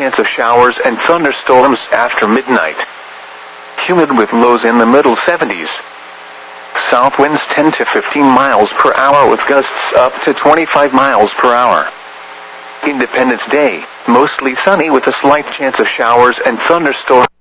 chance of showers and thunderstorms after midnight. Humid with lows in the middle 70s. South winds 10 to 15 miles per hour with gusts up to 25 miles per hour. Independence Day, mostly sunny with a slight chance of showers and thunderstorms.